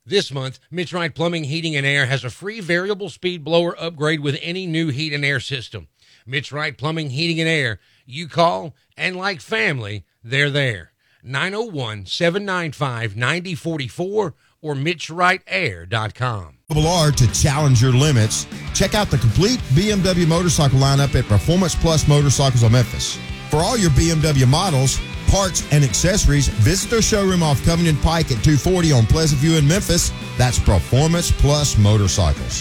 This month, Mitch Wright Plumbing, Heating, and Air has a free variable speed blower upgrade with any new heat and air system. Mitch Wright Plumbing, Heating, and Air. You call, and like family, they're there. 901-795-9044 or MitchWrightAir.com. R to challenge your limits. Check out the complete BMW motorcycle lineup at Performance Plus Motorcycles of Memphis. For all your BMW models, parts, and accessories, visit their showroom off Covington Pike at 240 on Pleasant View in Memphis. That's Performance Plus Motorcycles.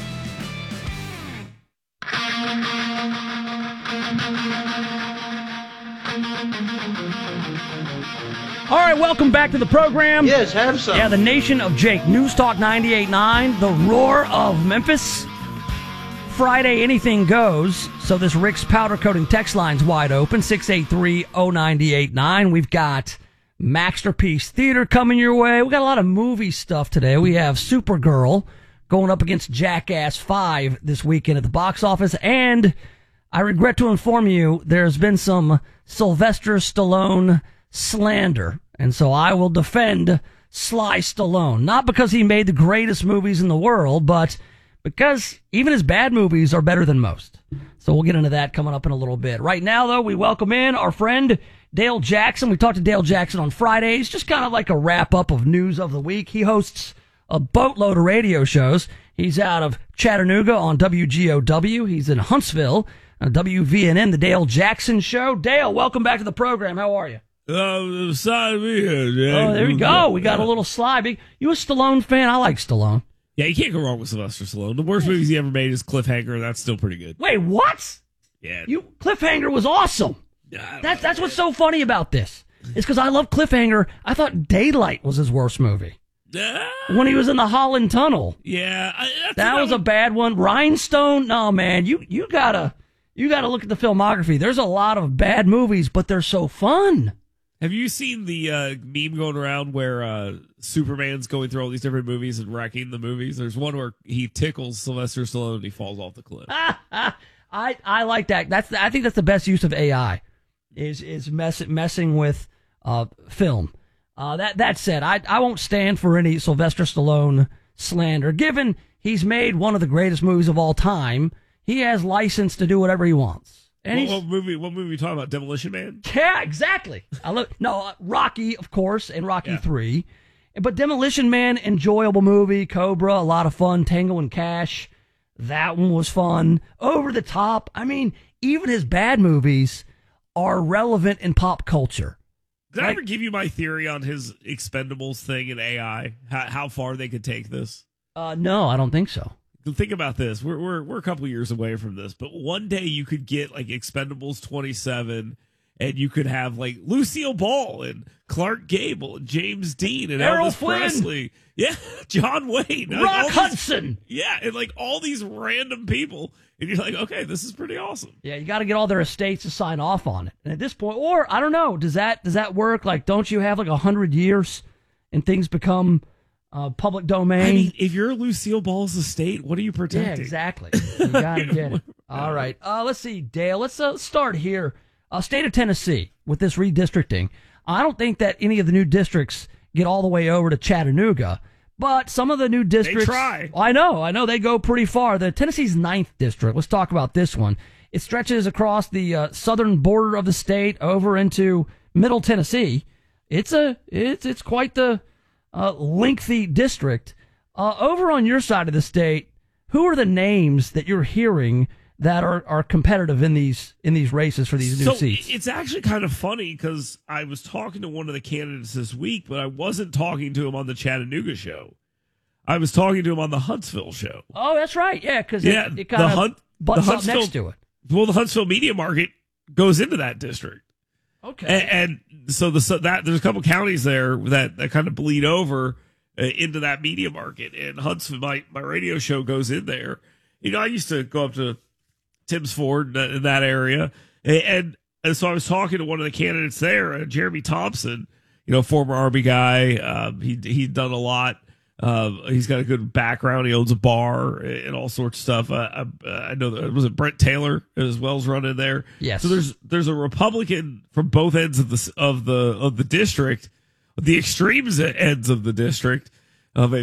All right, welcome back to the program. Yes, have some. Yeah, the Nation of Jake. News Talk 98.9, the roar of Memphis. Friday, anything goes. So this Rick's powder coating text line's wide open, 683-0989. We've got Masterpiece Theater coming your way. We got a lot of movie stuff today. We have Supergirl going up against Jackass 5 this weekend at the box office. And I regret to inform you, there's been some Sylvester Stallone slander. And so I will defend Sly Stallone. Not because he made the greatest movies in the world, but because even his bad movies are better than most. So we'll get into that coming up in a little bit. Right now, though, we welcome in our friend Dale Jackson. We talked to Dale Jackson on Fridays, just kind of like a wrap-up of news of the week. He hosts a boatload of radio shows. He's out of Chattanooga on WGOW. He's in Huntsville on WVNN, the Dale Jackson Show. Dale, welcome back to the program. How are you? I'm excited to be here, Jay. Oh, there we go. We got a little Sly. You a Stallone fan? I like Stallone. Yeah, you can't go wrong with Sylvester Stallone. The worst movies he ever made is Cliffhanger. That's still pretty good. Wait, what? Yeah. Cliffhanger was awesome. That's what's so funny about this. It's because I love Cliffhanger. I thought Daylight was his worst movie. When he was in the Holland Tunnel. Yeah. That was a bad one. Rhinestone? No, man. You gotta look at the filmography. There's a lot of bad movies, but they're so fun. Have you seen the meme going around where Superman's going through all these different movies and wrecking the movies? There's one where he tickles Sylvester Stallone and he falls off the cliff. I like that. I think that's the best use of AI is messing with film. That said, I won't stand for any Sylvester Stallone slander. Given he's made one of the greatest movies of all time, he has license to do whatever he wants. And what movie are you talking about? Demolition Man? Yeah, exactly. Rocky, of course, and Rocky 3. But Demolition Man, enjoyable movie. Cobra, a lot of fun. Tango and Cash, that one was fun. Over the Top. I mean, even his bad movies are relevant in pop culture. Did I ever give you my theory on his Expendables thing in AI? How far they could take this? No, I don't think so. Think about this. We're a couple years away from this, but one day you could get like Expendables 27, and you could have like Lucille Ball and Clark Gable and James Dean and Errol Elvis Flynn. Presley, yeah, John Wayne, Rock Hudson, and like all these random people, and you're like, okay, this is pretty awesome. Yeah, you got to get all their estates to sign off on it, and at this point, or I don't know, does that work? Like, don't you have like 100 years and things become public domain? I mean, if you're Lucille Ball's estate, what are you protecting? Yeah, exactly. You gotta get it. All right. Let's see, Dale. Let's start here. State of Tennessee with this redistricting. I don't think that any of the new districts get all the way over to Chattanooga, but some of the new districts. They try. I know. They go pretty far. The Tennessee's 9th district. Let's talk about this one. It stretches across the southern border of the state over into Middle Tennessee. It's quite the lengthy district. Over on your side of the state, who are the names that you're hearing that are competitive in these races for these new seats? It's actually kind of funny because I was talking to one of the candidates this week, but I wasn't talking to him on the Chattanooga show. I was talking to him on the Huntsville show. Oh, that's right. Yeah, because it kind of butts up next to it. Well, the Huntsville Media Market goes into that district. Okay. And so there's a couple counties there that kind of bleed over into that media market. And Huntsville, my radio show goes in there. You know, I used to go up to Tim's Ford in that area. And so I was talking to one of the candidates there, Jeremy Thompson, former Army guy. He'd done a lot. He's got a good background. He owns a bar and all sorts of stuff. I know that was it Brent Taylor as well as running there. Yes. So there's a Republican from both ends of the district, the extremes ends of the district, of a